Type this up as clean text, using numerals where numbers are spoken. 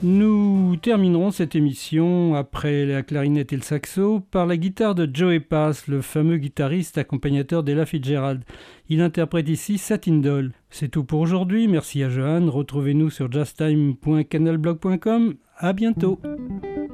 Nous terminerons cette émission, après la clarinette et le saxo, par la guitare de Joey Pass, le fameux guitariste accompagnateur d'Ella Fitzgerald. Il interprète ici Satin Doll. C'est tout pour aujourd'hui, merci à Johan. Retrouvez-nous sur jazztime.canalblog.com. À bientôt.